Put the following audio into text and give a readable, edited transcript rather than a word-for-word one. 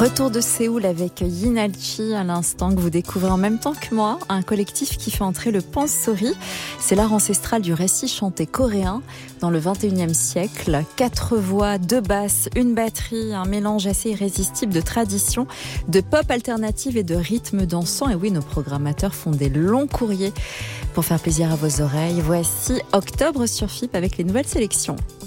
Retour de Séoul avec Yinalchi à l'instant, que vous découvrez en même temps que moi, un collectif qui fait entrer le pansori. C'est l'art ancestral du récit chanté coréen dans le 21e siècle. 4 voix, 2 basses, une batterie, un mélange assez irrésistible de tradition, de pop alternative et de rythme dansant. Et oui, nos programmateurs font des longs courriers pour faire plaisir à vos oreilles. Voici Octobre sur FIP avec les nouvelles sélections.